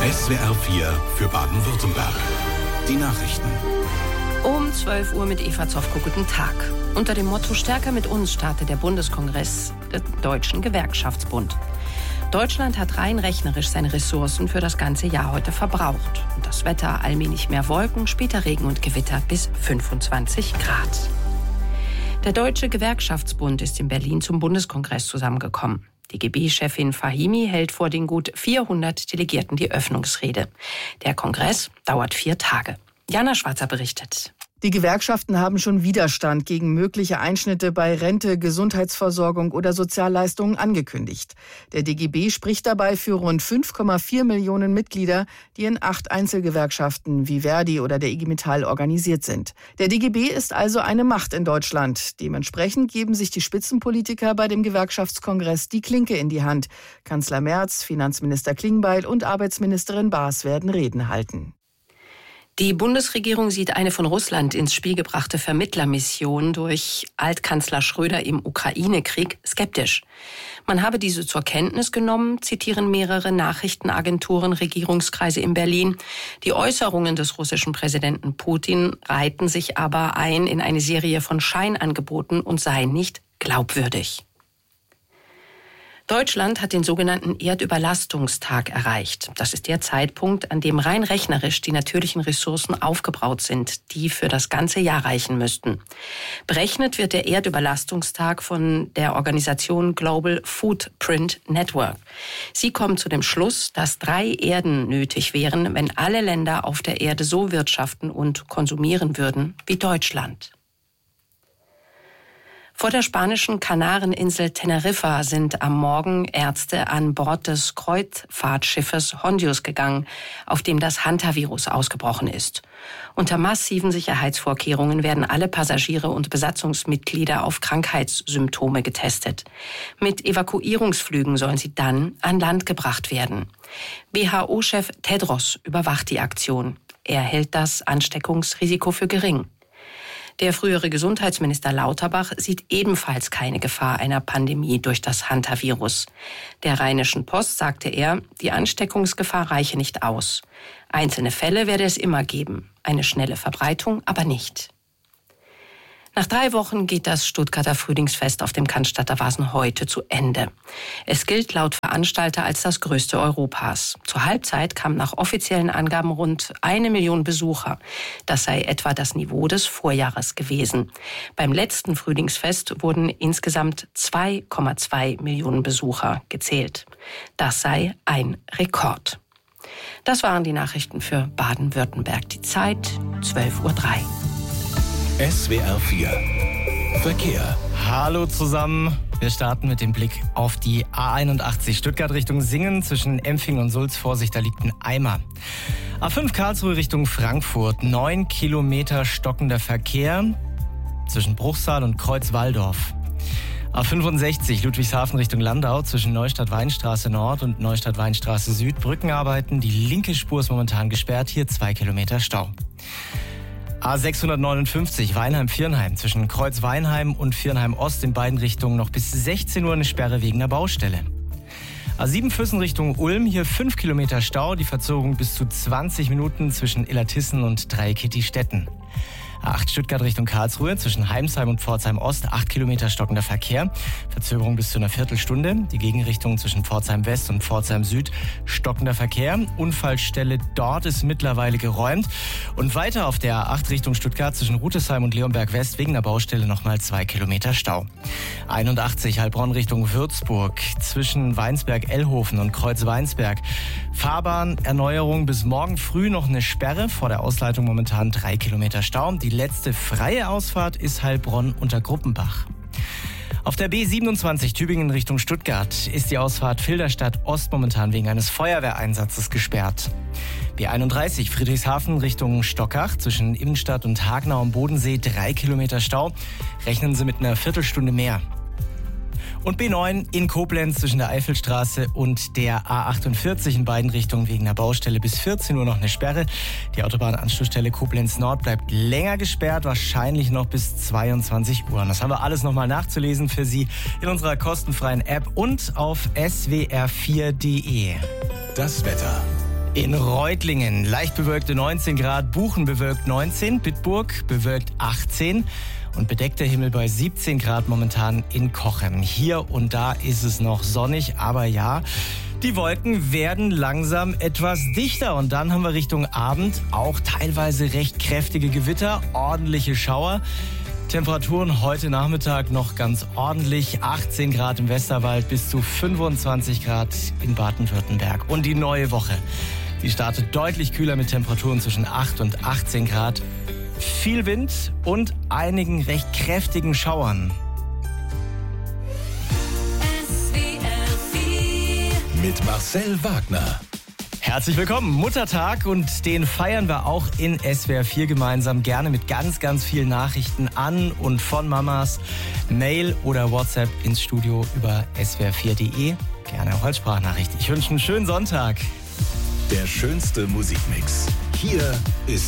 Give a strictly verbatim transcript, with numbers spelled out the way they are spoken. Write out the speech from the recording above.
S W R vier für Baden-Württemberg. Die Nachrichten. Um zwölf Uhr mit Eva Zofko. Guten Tag. Unter dem Motto Stärker mit uns startet der Bundeskongress des Deutschen Gewerkschaftsbund. Deutschland hat rein rechnerisch seine Ressourcen für das ganze Jahr heute verbraucht. Und das Wetter allmählich mehr Wolken, später Regen und Gewitter bis fünfundzwanzig Grad. Der Deutsche Gewerkschaftsbund ist in Berlin zum Bundeskongress zusammengekommen. D G B-Chefin Fahimi hält vor den gut vierhundert Delegierten die Öffnungsrede. Der Kongress dauert vier Tage. Jana Schwarzer berichtet. Die Gewerkschaften haben schon Widerstand gegen mögliche Einschnitte bei Rente, Gesundheitsversorgung oder Sozialleistungen angekündigt. Der D G B spricht dabei für rund fünf Komma vier Millionen Mitglieder, die in acht Einzelgewerkschaften wie Verdi oder der I G Metall organisiert sind. Der D G B ist also eine Macht in Deutschland. Dementsprechend geben sich die Spitzenpolitiker bei dem Gewerkschaftskongress die Klinke in die Hand. Kanzler Merz, Finanzminister Klingbeil und Arbeitsministerin Baas werden Reden halten. Die Bundesregierung sieht eine von Russland ins Spiel gebrachte Vermittlermission durch Altkanzler Schröder im Ukraine-Krieg skeptisch. Man habe diese zur Kenntnis genommen, zitieren mehrere Nachrichtenagenturen, Regierungskreise in Berlin. Die Äußerungen des russischen Präsidenten Putin reihten sich aber ein in eine Serie von Scheinangeboten und seien nicht glaubwürdig. Deutschland hat den sogenannten Erdüberlastungstag erreicht. Das ist der Zeitpunkt, an dem rein rechnerisch die natürlichen Ressourcen aufgebraucht sind, die für das ganze Jahr reichen müssten. Berechnet wird der Erdüberlastungstag von der Organisation Global Footprint Network. Sie kommt zu dem Schluss, dass drei Erden nötig wären, wenn alle Länder auf der Erde so wirtschaften und konsumieren würden wie Deutschland. Vor der spanischen Kanareninsel Teneriffa sind am Morgen Ärzte an Bord des Kreuzfahrtschiffes Hondius gegangen, auf dem das Hantavirus ausgebrochen ist. Unter massiven Sicherheitsvorkehrungen werden alle Passagiere und Besatzungsmitglieder auf Krankheitssymptome getestet. Mit Evakuierungsflügen sollen sie dann an Land gebracht werden. W H O-Chef Tedros überwacht die Aktion. Er hält das Ansteckungsrisiko für gering. Der frühere Gesundheitsminister Lauterbach sieht ebenfalls keine Gefahr einer Pandemie durch das Hantavirus. Der Rheinischen Post sagte er, die Ansteckungsgefahr reiche nicht aus. Einzelne Fälle werde es immer geben, eine schnelle Verbreitung aber nicht. Nach drei Wochen geht das Stuttgarter Frühlingsfest auf dem Cannstatter Wasen heute zu Ende. Es gilt laut Veranstalter als das größte Europas. Zur Halbzeit kamen nach offiziellen Angaben rund eine Million Besucher. Das sei etwa das Niveau des Vorjahres gewesen. Beim letzten Frühlingsfest wurden insgesamt zwei Komma zwei Millionen Besucher gezählt. Das sei ein Rekord. Das waren die Nachrichten für Baden-Württemberg. Die Zeit zwölf Uhr drei. S W R vier Verkehr. Hallo zusammen. Wir starten mit dem Blick auf die A einundachtzig Stuttgart Richtung Singen zwischen Empfing und Sulz. Vorsicht, da liegt ein Eimer. A fünf Karlsruhe Richtung Frankfurt. Neun Kilometer stockender Verkehr zwischen Bruchsal und Kreuzwaldorf. A fünfundsechzig Ludwigshafen Richtung Landau zwischen Neustadt-Weinstraße Nord und Neustadt-Weinstraße Süd. Brückenarbeiten. Die linke Spur ist momentan gesperrt. Hier zwei Kilometer Stau. A sechshundertneunundfünfzig Weinheim-Viernheim zwischen Kreuz-Weinheim und Viernheim-Ost in beiden Richtungen noch bis sechzehn Uhr eine Sperre wegen einer Baustelle. A sieben Füssen Richtung Ulm, hier fünf Kilometer Stau, die Verzögerung bis zu zwanzig Minuten zwischen Illertissen und Dreieckitty-Stetten. A acht Stuttgart Richtung Karlsruhe zwischen Heimsheim und Pforzheim Ost, acht Kilometer stockender Verkehr, Verzögerung bis zu einer Viertelstunde. Die Gegenrichtung zwischen Pforzheim West und Pforzheim Süd, stockender Verkehr. Unfallstelle dort ist mittlerweile geräumt. Und weiter auf der A acht Richtung Stuttgart zwischen Rutesheim und Leonberg West wegen der Baustelle nochmal zwei Kilometer Stau. einundachtzig Heilbronn Richtung Würzburg zwischen Weinsberg-Ellhofen und Kreuz-Weinsberg. Fahrbahnerneuerung bis morgen früh noch eine Sperre, vor der Ausleitung momentan drei Kilometer Stau. Die letzte freie Ausfahrt ist Heilbronn unter Gruppenbach. Auf der B siebenundzwanzig Tübingen Richtung Stuttgart ist die Ausfahrt Filderstadt Ost momentan wegen eines Feuerwehreinsatzes gesperrt. B einunddreißig Friedrichshafen Richtung Stockach zwischen Immenstadt und Hagenau am Bodensee drei Kilometer Stau. Rechnen Sie mit einer Viertelstunde mehr. Und B neun in Koblenz zwischen der Eifelstraße und der A achtundvierzig in beiden Richtungen wegen einer Baustelle bis vierzehn Uhr noch eine Sperre. Die Autobahnanschlussstelle Koblenz Nord bleibt länger gesperrt, wahrscheinlich noch bis zweiundzwanzig Uhr. Und das haben wir alles nochmal nachzulesen für Sie in unserer kostenfreien App und auf S W R vier Punkt D E. Das Wetter. In Reutlingen leicht bewölkte neunzehn Grad, Buchen bewölkt neunzehn, Bitburg bewölkt achtzehn und bedeckter Himmel bei siebzehn Grad momentan in Cochem. Hier und da ist es noch sonnig, aber ja, die Wolken werden langsam etwas dichter und dann haben wir Richtung Abend auch teilweise recht kräftige Gewitter, ordentliche Schauer. Temperaturen heute Nachmittag noch ganz ordentlich, achtzehn Grad im Westerwald bis zu fünfundzwanzig Grad in Baden-Württemberg. Und die neue Woche, die startet deutlich kühler mit Temperaturen zwischen acht und achtzehn Grad. Viel Wind und einigen recht kräftigen Schauern. Mit Marcel Wagner. Herzlich willkommen, Muttertag, und den feiern wir auch in S W R vier gemeinsam, gerne mit ganz, ganz vielen Nachrichten an und von Mamas, Mail oder WhatsApp ins Studio über S W R vier punkt de, gerne auch als Sprachnachricht. Ich wünsche einen schönen Sonntag. Der schönste Musikmix. Hier ist